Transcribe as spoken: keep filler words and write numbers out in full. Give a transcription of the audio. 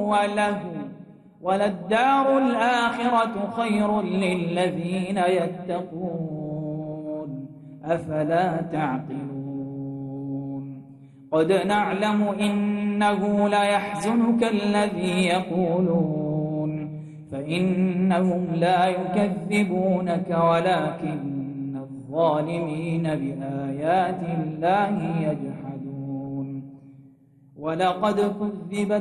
ولهو وللدار الآخرة خير للذين يتقون أفلا تعقلون قد نعلم إنه ليحزنك الذي يقولون فإنهم لا يكذبونك ولكن الظالمين بآيات الله يجحدون ولقد كذبت